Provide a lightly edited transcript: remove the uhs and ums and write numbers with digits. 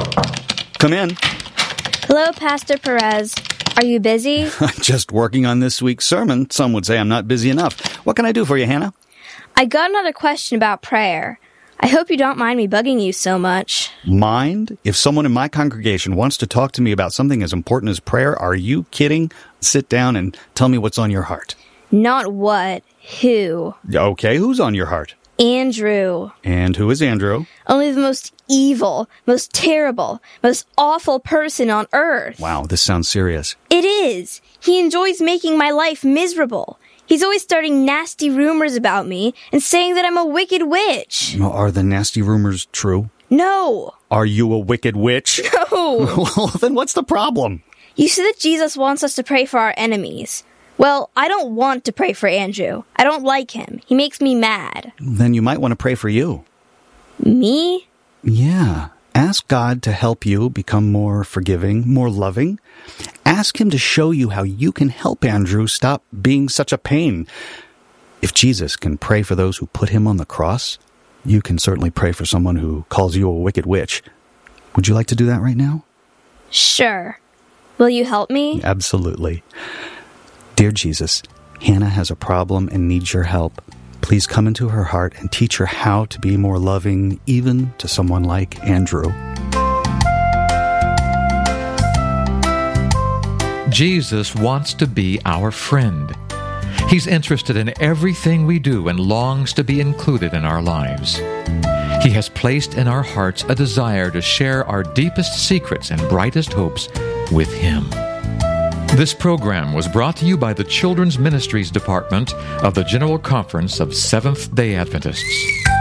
Come in. Hello, Pastor Perez. Are you busy? I'm just working on this week's sermon. Some would say I'm not busy enough. What can I do for you, Hannah? I got another question about prayer. I hope you don't mind me bugging you so much. Mind? If someone in my congregation wants to talk to me about something as important as prayer, are you kidding? Sit down and tell me what's on your heart. Not what, who. Okay, who's on your heart? Andrew. And who is Andrew? Only the most evil, most terrible, most awful person on earth. Wow, this sounds serious. It is. He enjoys making my life miserable. He's always starting nasty rumors about me and saying that I'm a wicked witch. Are the nasty rumors true? No. Are you a wicked witch? No. Well, then what's the problem? You said that Jesus wants us to pray for our enemies. Well, I don't want to pray for Andrew. I don't like him. He makes me mad. Then you might want to pray for you. Me? Yeah. Ask God to help you become more forgiving, more loving. Ask him to show you how you can help Andrew stop being such a pain. If Jesus can pray for those who put him on the cross, you can certainly pray for someone who calls you a wicked witch. Would you like to do that right now? Sure. Will you help me? Absolutely. Dear Jesus, Hannah has a problem and needs your help. Please come into her heart and teach her how to be more loving, even to someone like Andrew. Jesus wants to be our friend. He's interested in everything we do and longs to be included in our lives. He has placed in our hearts a desire to share our deepest secrets and brightest hopes with Him. This program was brought to you by the Children's Ministries Department of the General Conference of Seventh-day Adventists.